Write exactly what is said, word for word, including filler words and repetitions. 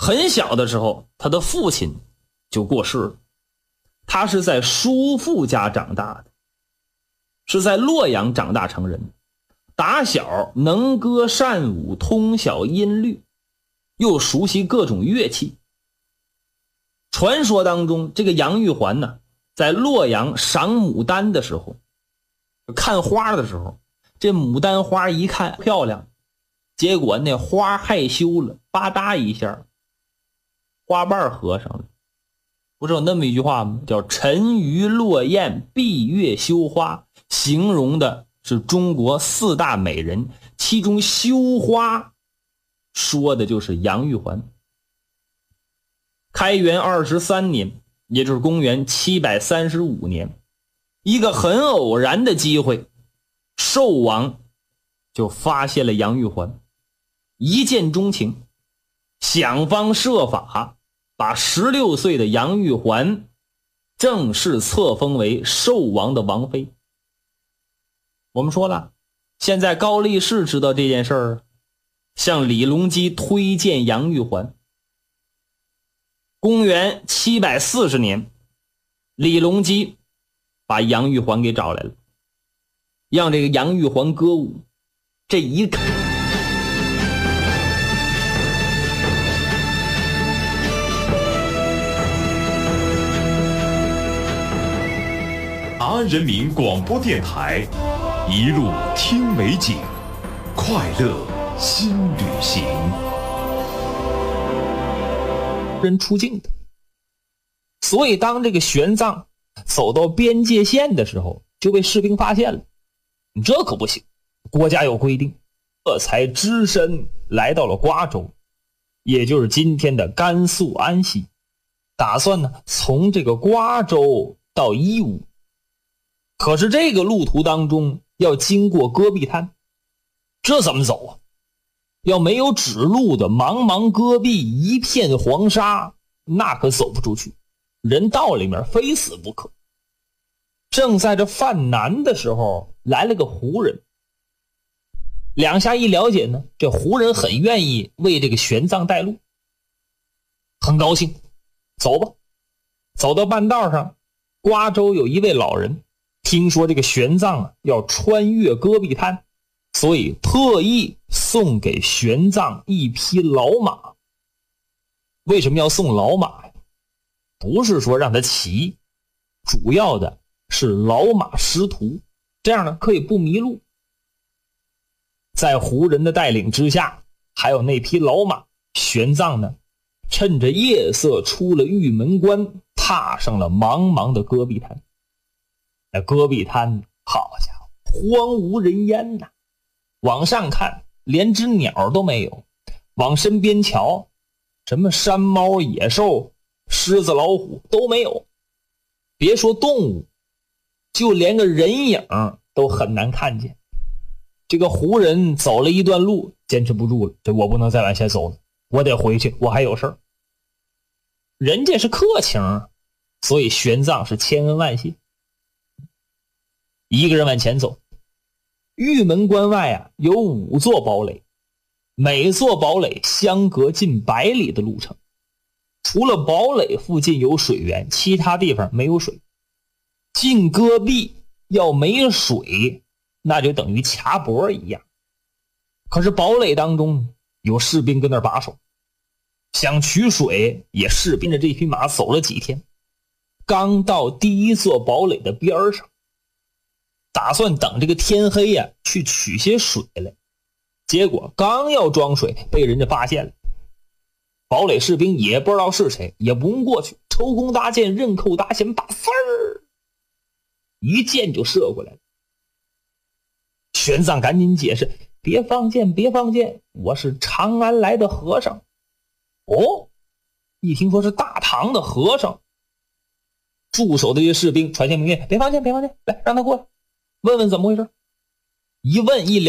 很小的时候，他的父亲就过世了。他是在叔父家长大的，是在洛阳长大成人，打小能歌善舞，通晓音律，又熟悉各种乐器。传说当中，这个杨玉环呢，在洛阳赏牡丹的时候，看花的时候，这牡丹花一看漂亮，结果那花害羞了，吧嗒一下花瓣合上了。不是有那么一句话吗？叫沉鱼落雁，闭月羞花，形容的是中国四大美人，其中羞花说的就是杨玉环。开元二十三年，也就是公元七百三十五年，一个很偶然的机会，寿王就发现了杨玉环，一见钟情，想方设法把十六岁的杨玉环正式册封为寿王的王妃。我们说了，现在高力士知道这件事儿，向李隆基推荐杨玉环。公元七百四十年，李隆基把杨玉环给找来了，让这个杨玉环歌舞。这一看， 安人民广播电台，一路听美景，快乐新旅行。 人出境的，所以当这个玄奘走到边界线的时候，就被士兵发现了。你这可不行，国家有规定，这才只身来到了瓜州，也就是今天的甘肃安西，打算呢从这个瓜州到伊吾。可是这个路途当中要经过戈壁滩，这怎么走啊？要没有指路的茫茫戈壁，一片黄沙，那可走不出去，人到里面非死不可。正在这犯难的时候，来了个胡人。两下一了解呢，这胡人很愿意为这个玄奘带路，很高兴，走吧。走到半道上，瓜州有一位老人听说这个玄奘啊要穿越戈壁滩，所以特意送给玄奘一匹老马。为什么要送老马呀？不是说让他骑，主要的是老马识途，这样呢可以不迷路。在胡人的带领之下，还有那匹老马，玄奘呢趁着夜色出了玉门关，踏上了茫茫的戈壁滩。那戈壁滩，好家伙，荒无人烟呐！往上看，连只鸟都没有；往身边瞧，什么山猫、野兽、狮子、老虎都没有。别说动物，就连个人影都很难看见。这个胡人走了一段路，坚持不住了，这我不能再往前走了，我得回去，我还有事儿。人家是客情，所以玄奘是千恩万谢。一个人往前走，玉门关外啊有五座堡垒，每座堡垒相隔近百里的路程。除了堡垒附近有水源，其他地方没有水。进戈壁要没水，那就等于卡脖一样。可是堡垒当中有士兵跟那儿把守，想取水也是跟着这匹马走了几天，刚到第一座堡垒的边上，打算等这个天黑呀、啊、去取些水来。结果刚要装水，被人家发现了。堡垒士兵也不知道是谁，也不用过去，抽弓搭箭，刃扣搭弦，把丝儿一箭就射过来了。玄奘赶紧解释，别放箭，别放箭，我是长安来的和尚。哦，一听说是大唐的和尚，驻守的这些士兵传下命令，别放箭，别放箭，来让他过来，问问怎么回事。一问一了